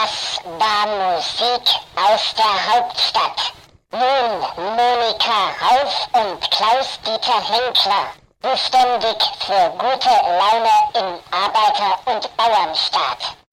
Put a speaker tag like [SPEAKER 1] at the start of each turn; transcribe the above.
[SPEAKER 1] Das war Musik aus der Hauptstadt. Nun Monika Rauf und Klaus-Dieter Henkler, beständig für gute Laune im Arbeiter- und Bauernstaat.